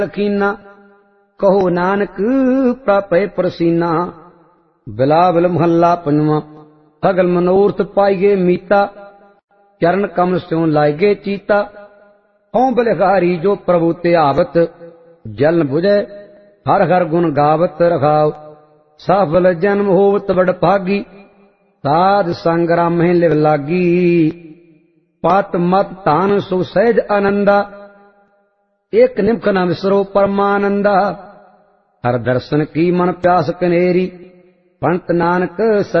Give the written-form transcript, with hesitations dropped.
लखीना, कहो नानक प्रापे परसीना। बिलावल महला पंजवा। सगल मनोरथ पाइगे मीता, चरण कमल स्यों लाइगे चीता। हों बलिहारी जो प्रभु ते आवत, जलन बुझे हर हर गुण गावत रखाव। सफल जन्म होवत बड़ भागी, साध संग रामें लिव लागी। पात मत तान सु सहज आनंदा, एक निमख न विसरो परमानंदा। हर दर्शन की मन प्यास कनेरी, पंत नानक